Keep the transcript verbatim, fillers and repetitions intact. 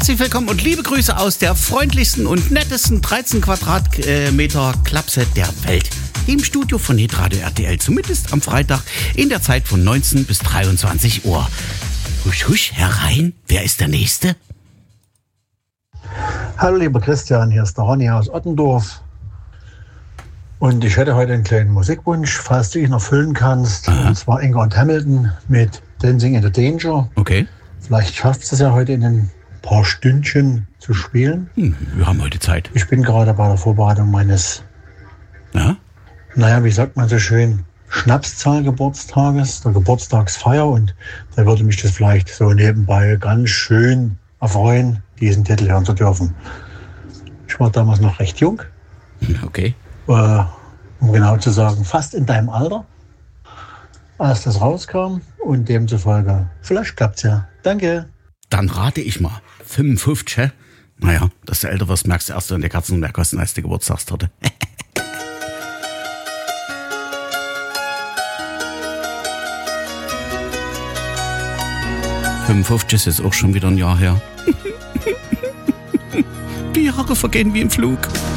Herzlich willkommen und liebe Grüße aus der freundlichsten und nettesten dreizehn Quadratmeter Klapse der Welt. Im Studio von Hitradio R T L, zumindest am Freitag in der Zeit von neunzehn bis dreiundzwanzig Uhr. Husch, husch, herein. Wer ist der Nächste? Hallo lieber Christian, hier ist der Ronny aus Ottendorf. Und ich hätte heute einen kleinen Musikwunsch, falls du ihn erfüllen kannst. Aha. Und zwar Inga und Hamilton mit Dancing in the Danger. Okay. Vielleicht schaffst du es ja heute in ein paar Stündchen zu spielen. Hm, wir haben heute Zeit. Ich bin gerade bei der Vorbereitung meines, ja? naja, wie sagt man so schön, Schnapszahl-Geburtstages, der Geburtstagsfeier. Und da würde mich das vielleicht so nebenbei ganz schön erfreuen, diesen Titel hören zu dürfen. Ich war damals noch recht jung. Okay. Äh, um genau zu sagen, fast in deinem Alter, als das rauskam. Und demzufolge, vielleicht klappt's ja. Danke. Dann rate ich mal. fünfundfünfzig, hä? Naja, dass du älter wirst, merkst du erst, wenn der Katzen mehr kosten als die Geburtstagstorte. fünfundfünfzig ist jetzt auch schon wieder ein Jahr her. Die Jahre vergehen wie im Flug.